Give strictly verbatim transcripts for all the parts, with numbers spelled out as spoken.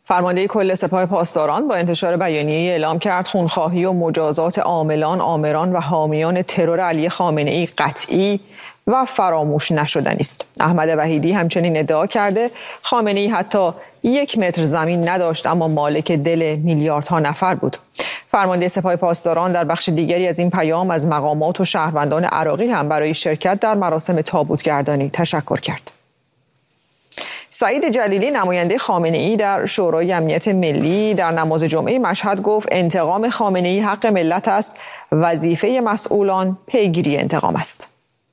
فرمانده کل سپاه پاسداران با انتشار بیانیه‌ای اعلام کرد خونخواهی و مجازات عاملان، آمران و حامیان ترور علی خامنه‌ای قطعی و فراموش نشدنی است. احمد وحیدی همچنین ادعا کرده خامنه‌ای حتی یک متر زمین نداشت اما مالک دل میلیاردها نفر بود. فرمانده سپاه پاسداران در بخش دیگری از این پیام از مقامات و شهروندان عراقی هم برای شرکت در مراسم تابوتگردانی تشکر کرد. سعید جلیلی نماینده خامنه‌ای در شورای امنیت ملی در نماز جمعه مشهد گفت انتقام خامنه‌ای حق ملت است، وظیفه مسئولان پیگیری انتقام است.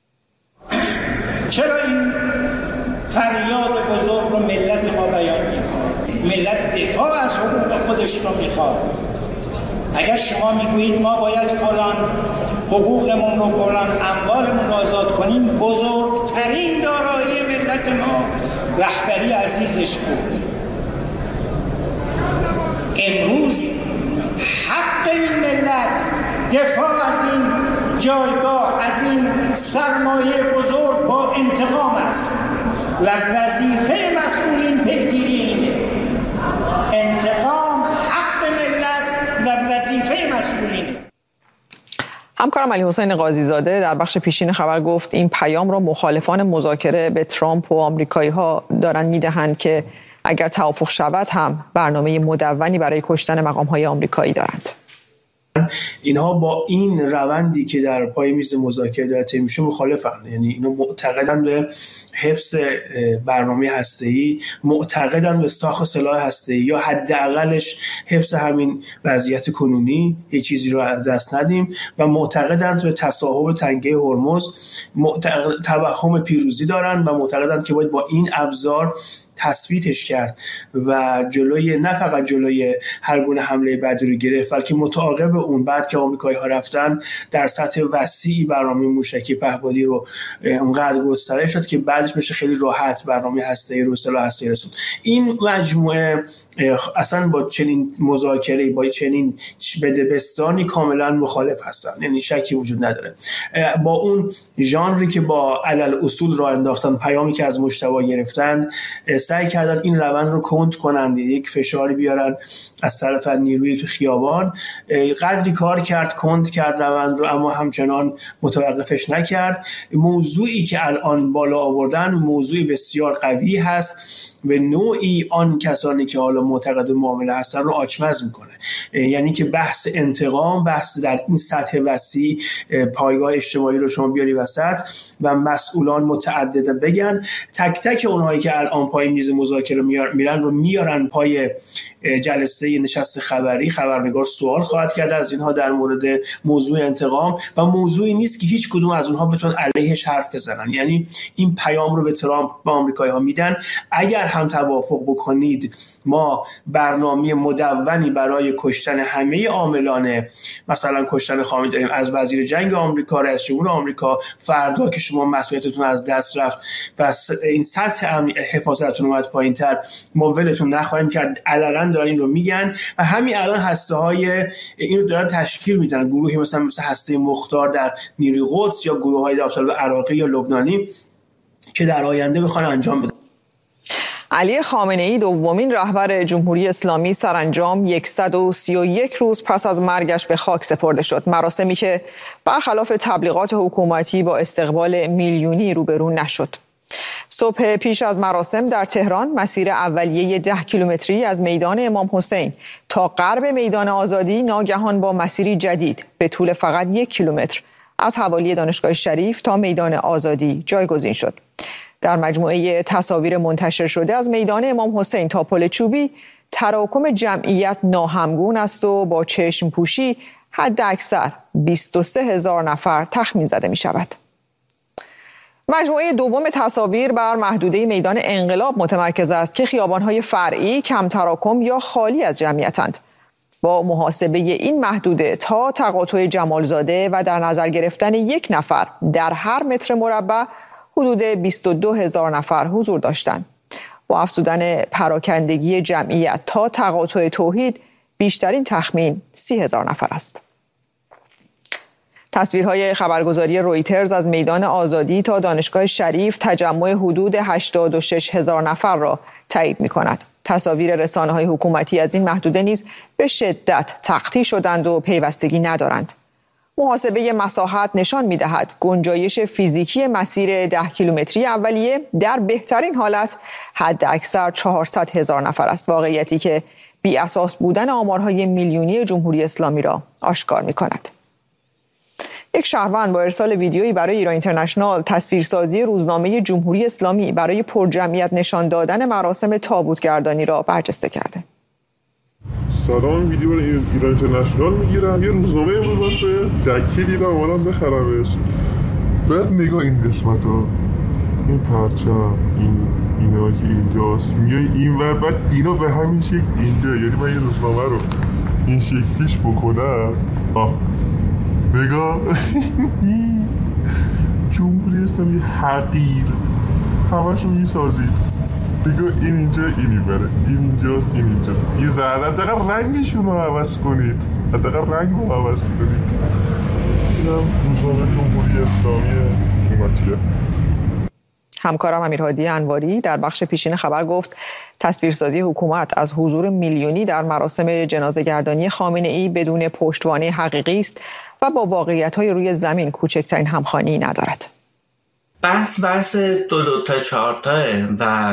چرا این فریاد بزرگ رو ملت ما بیان می‌کنه؟ ملت دفاع از حقوق خودش رو میخواد. اگر شما میگویید ما باید فلان حقوقمون رو فلان اموالمون رو آزاد کنیم، بزرگترین دارایی ملت ما رهبری عزیزش بود. امروز حق این ملت دفاع از این جایگاه، از این سرمایه بزرگ با انتقام است و وظیفه مسئولین پیگیری اینه. انتقام حق ملت و وظیفه مسئولینه. همکارم علی حسین قاضی زاده در بخش پیشین خبر گفت این پیام را مخالفان مذاکره به ترامپ و آمریکایی ها دارن میدهند که اگر توافق شود هم برنامه مدونی برای کشتن مقام های آمریکایی دارند. اینها با این روندی که در پای میز مذاکره داره طی میشه مخالفن. یعنی اینا معتقدن به حفظ برنامه هسته‌ای، معتقدن به ساخت سلاح هسته‌ای یا حداقلش حفظ همین وضعیت کنونی، یه چیزی رو از دست ندیم و معتقدن به تصاحب تنگه هرمز، معتقد توهم پیروزی دارن و معتقدن که باید با این ابزار تثبیتش کرد و جلوی نه فقط جلوی هر گونه حمله بعدی رو گرفت، بلکه متعاقب اون بعد که آمریکایی‌ها رفتن در سطح وسیعی برنامه موشکی پهپادی رو اونقدر گسترش شد که بعدش میشه خیلی راحت برنامه هسته‌ای رو سلاح هسته‌ای رسوند. این مجموعه اصلا با چنین مذاکره، با چنین بدبستانی کاملا مخالف هستن، یعنی شکی وجود نداره. با اون ژانری که با علل اصول راه انداختن، پیامی که از مجتبی گرفتن، سعی کردن این روند رو کند کنند، یک فشاری بیارن از طرف نیروی تو خیابان. قدری کار کرد، کند کرد روند رو، اما همچنان متوقفش نکرد. موضوعی که الان بالا آوردن موضوعی بسیار قوی هست، به نوعی آن کسانی که حالا معتقد معامله هستن رو آچمز میکنه. یعنی که بحث انتقام، بحث در این سطح وسیع پایگاه اجتماعی رو شما بیاری وسط و مسئولان متعدد بگن، تک تک اونهایی که الان پای میز مذاکره میرن رو میارن پای جلسه نشست خبری. خبرنگار سوال خواهد کرد از اینها در مورد موضوع انتقام و موضوعی نیست که هیچ کدوم از اونها بتونن علیهش حرف بزنن. یعنی این پیام رو به ترامپ و آمریکایی‌ها میدن اگر هم توافق بکنید ما برنامه مدونی برای کشتن همه عاملان، مثلا کشتن خامنه‌ای داریم، از وزیر جنگ آمریکا، رئیس جمهور آمریکا، فردا که شما مسئولیتتون از دست رفت و این سطح حفاظتتون اومد پایین‌تر، ما ولتون نخواهیم کرد. علنا دارن این رو میگن و همین الان هسته‌های اینو دارن تشکیل میدن، گروهی مثلا مثل هسته مختار در نیروی قدس یا گروه‌های داخل عراقی یا لبنانی که در آینده بخوان انجام بدن. علی خامنه‌ای دومین رهبر جمهوری اسلامی سرانجام صد و سی و یک روز پس از مرگش به خاک سپرده شد. مراسمی که برخلاف تبلیغات حکومتی با استقبال میلیونی روبرو نشد. صبح پیش از مراسم در تهران مسیر اولیه ده کیلومتری از میدان امام حسین تا غرب میدان آزادی ناگهان با مسیری جدید به طول فقط یک کیلومتر از حوالی دانشگاه شریف تا میدان آزادی جایگزین شد. در مجموعه تصاویر منتشر شده از میدان امام حسین تا پل چوبی تراکم جمعیت ناهمگون است و با چشم پوشی حد اکثر بیست و سه هزار نفر تخمین زده می شود. مجموعه دوم تصاویر بر محدوده میدان انقلاب متمرکز است که خیابان‌های فرعی کم تراکم یا خالی از جمعیتند. با محاسبه این محدوده تا تقاطع جمالزاده و در نظر گرفتن یک نفر در هر متر مربع حدود بیست و دو هزار نفر حضور داشتند. با افزودن پراکندگی جمعیت تا تقاطع توحید بیشترین تخمین سی هزار نفر است. تصویرهای خبرگزاری رویترز از میدان آزادی تا دانشگاه شریف تجمع حدود هشتاد و شش هزار نفر را تایید می کند. تصاویر رسانه‌های حکومتی از این محدوده نیز به شدت تقطیع شدند و پیوستگی ندارند. محاسبه مساحت نشان می‌دهد گنجایش فیزیکی مسیر ده کیلومتری اولیه در بهترین حالت حد اکثر چهارصد هزار نفر است، واقعیتی که بی اساس بودن آمارهای میلیونی جمهوری اسلامی را آشکار می‌کند. یک شهروند با ارسال ویدیویی برای ایران اینترنشنال تصویرسازی روزنامه جمهوری اسلامی برای پرجمعیت نشان دادن مراسم تابوتگردانی را برجسته کرده. سلام، ویدیو برای ایران اینترنشنال میگیرم. یه روزنامه امروز به دکی دیدم اومدم بخرمش. بعد نگاه این قسمت‌ها، این پرچم، این اینا که اینجاست، میای اینور، بعد اینا به همین شکل اینجا. یعنی من یه روزنامه رو این شکلیش بکنم، آه نگاه جمهوری اسلامی حقیر همشو میسازید. نگاه این اینجا، این اینوره، این اینجاست، این اینجاست. یه ذره حداقل رنگشون رو عوض کنید، حداقل رنگ رو عوض کنید. اینم روزنامه جمهوری اسلامی حکومتیه. همکارم امیرهادی انواری در بخش پیشین خبر گفت تصویرسازی حکومت از حضور میلیونی در مراسم جنازه‌گردانی خامنه‌ای بدون پشتوانه حقیقی است و با واقعیت‌های روی زمین کوچکترین همخوانی ندارد. بحث بحث دو دو تا چهار تاه و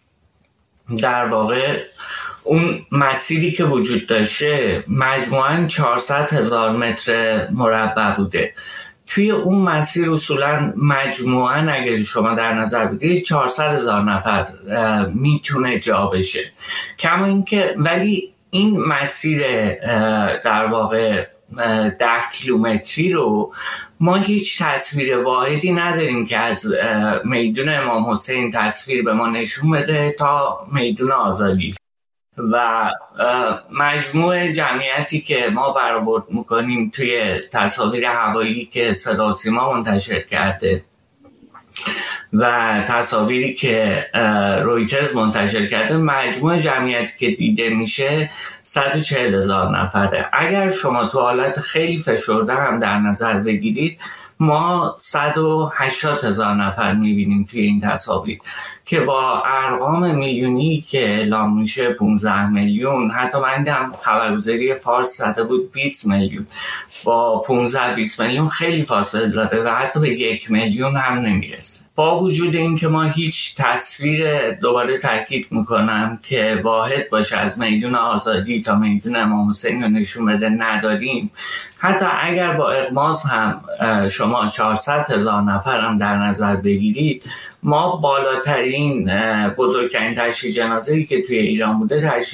در واقع اون مسیری که وجود داشته مجموعاً چهارصد هزار متر مربع بوده. توی اون مسیر اصولاً مجموعاً اگر شما در نظر بگیرید چهارصد هزار نفر میتونه جا بشه. کما اینکه ولی این مسیر در واقع ده کیلومتری رو ما هیچ تصویر واحدی نداریم که از میدون امام حسین تصویر به ما نشون بده تا میدون آزادی و مجموع جمعیتی که ما برآورد میکنیم توی تصاویر هوایی که صدا و سیما منتشر کرده و تصاویری که رویترز منتشر کرده، مجموع جمعیتی که دیده میشه صد و چهل هزار نفره. اگر شما تو حالت خیلی فشرده هم در نظر بگیرید، ما صد و هشتاد هزار نفر میبینیم توی این تصاویر که با ارقام میلیونی که اعلام میشه پانزده میلیون، حتی من دیدم خبرگزاری فارس زده بود بیست میلیون، با پانزده بیست میلیون خیلی فاصله داره و حتی به یک میلیون هم نمیرسه. با وجود این که ما هیچ تصویر، دوباره تاکید میکنم، که واحد باشه از میدون آزادی تا میدون امام حسین رو نشون بده نداریم، حتی اگر با اغماض هم شما چهارصد هزار نفر هم در نظر بگیرید، ما بالاترین بزرگترین تشییع جنازه‌ای که توی ایران بوده تشییع